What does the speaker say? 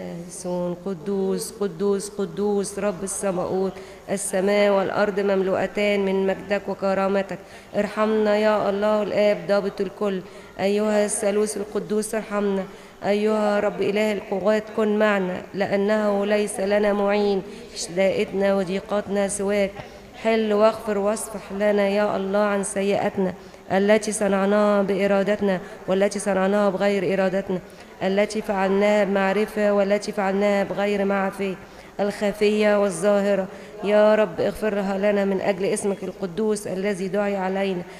سون قدوس قدوس قدوس رب السماوات، السماء والأرض مملوءتان من مجدك وكرامتك. ارحمنا يا الله الآب ضابط الكل، أيها الثالوث القدوس ارحمنا. أيها رب إله القوات كن معنا، لأنه ليس لنا معين في شدائدنا وضيقاتنا سواك. حل واغفر واصفح لنا يا الله عن سيئاتنا التي صنعناها بإرادتنا والتي صنعناها بغير إرادتنا، التي فعلناها بمعرفة والتي فعلناها بغير معرفة، الخفية والظاهرة. يا رب اغفرها لنا من أجل اسمك القدوس الذي دعي علينا